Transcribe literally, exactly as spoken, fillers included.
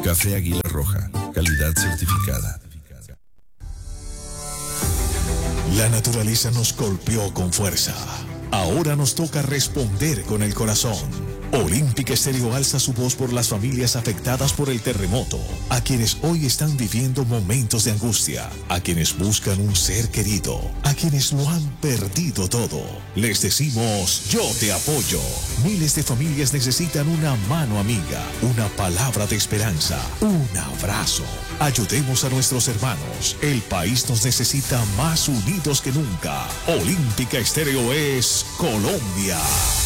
Café Águila Roja, calidad certificada. La naturaleza nos golpeó con fuerza. Ahora nos toca responder con el corazón. Olímpica Estéreo alza su voz por las familias afectadas por el terremoto, a quienes hoy están viviendo momentos de angustia, a quienes buscan un ser querido, a quienes lo han perdido todo. Les decimos, yo te apoyo. Miles de familias necesitan una mano amiga, una palabra de esperanza, un abrazo. Ayudemos a nuestros hermanos. El país nos necesita más unidos que nunca. Olímpica Estéreo es Colombia.